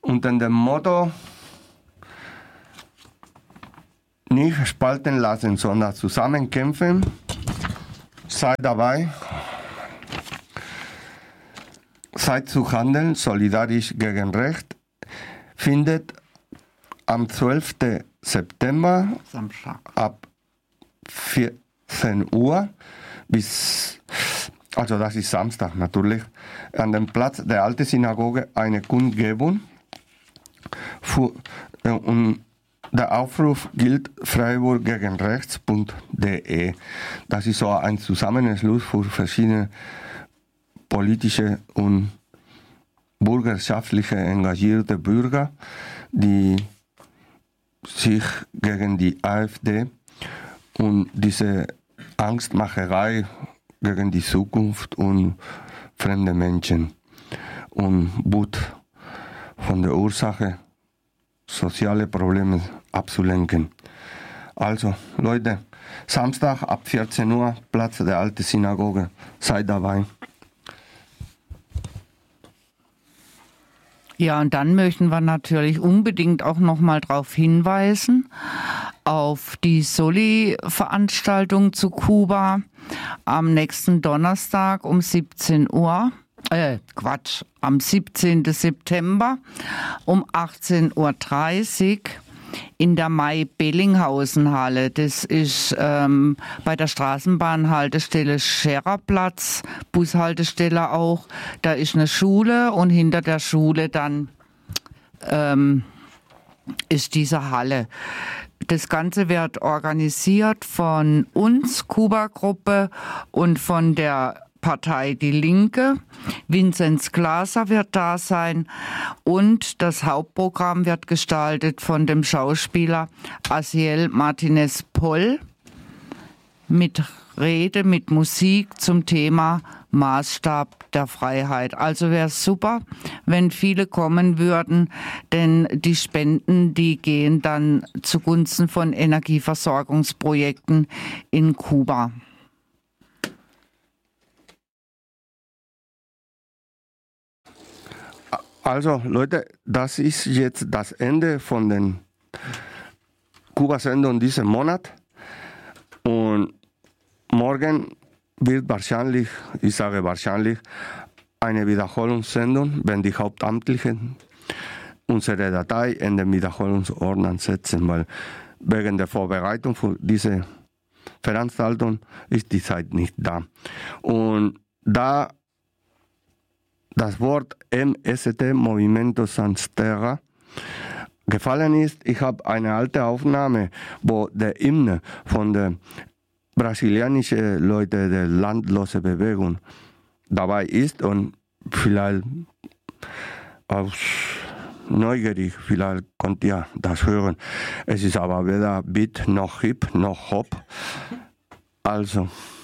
unter dem Motto nicht spalten lassen, sondern zusammen kämpfen. Seid dabei. Zeit zu handeln, solidarisch gegen Recht, findet am 12. September Samstag ab 14 Uhr bis, also das ist Samstag natürlich, an dem Platz der Alten Synagoge eine Kundgebung. Und der Aufruf gilt freiburggegenrechts.de. Das ist so ein Zusammenschluss für verschiedene politische und bürgerschaftliche engagierte Bürger, die sich gegen die AfD und diese Angstmacherei gegen die Zukunft und fremde Menschen und Wut von der Ursache soziale Probleme abzulenken. Also Leute, Samstag ab 14 Uhr, Platz der Alten Synagoge, seid dabei. Ja, und dann möchten wir natürlich unbedingt auch nochmal darauf hinweisen, auf die Soli-Veranstaltung zu Kuba am nächsten Donnerstag um 17 Uhr. Am 17. September um 18.30 Uhr in der Mai-Bellinghausen-Halle. Das ist bei der Straßenbahnhaltestelle Schererplatz, Bushaltestelle auch. Da ist eine Schule und hinter der Schule dann ist diese Halle. Das Ganze wird organisiert von uns, Kuba-Gruppe, und von der Partei Die Linke. Vinzenz Glaser wird da sein und das Hauptprogramm wird gestaltet von dem Schauspieler Asiel Martinez Poll mit Rede, mit Musik zum Thema Maßstab der Freiheit. Also wäre es super, wenn viele kommen würden, denn die Spenden, die gehen dann zugunsten von Energieversorgungsprojekten in Kuba. Also Leute, das ist jetzt das Ende von den Kuba-Sendungen diesen Monat. Und morgen wird wahrscheinlich, ich sage wahrscheinlich, eine Wiederholungssendung, wenn die Hauptamtlichen unsere Datei in den Wiederholungsordner setzen, weil wegen der Vorbereitung für diese Veranstaltung ist die Zeit nicht da. Und da das Wort MST, Movimiento Sans Terra, gefallen ist, ich habe eine alte Aufnahme, wo der Hymne von der brasilianischen Leute der landlose Bewegung dabei ist und vielleicht aus neugierig, vielleicht könnt ihr das hören. Es ist aber weder Beat noch Hip noch Hop. Also